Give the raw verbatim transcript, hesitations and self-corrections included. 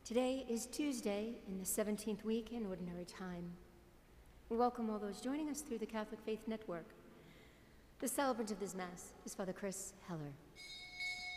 Today is Tuesday in the seventeenth week in Ordinary Time. We welcome all those joining us through the Catholic Faith Network. The celebrant of this Mass is Father Chris Heller.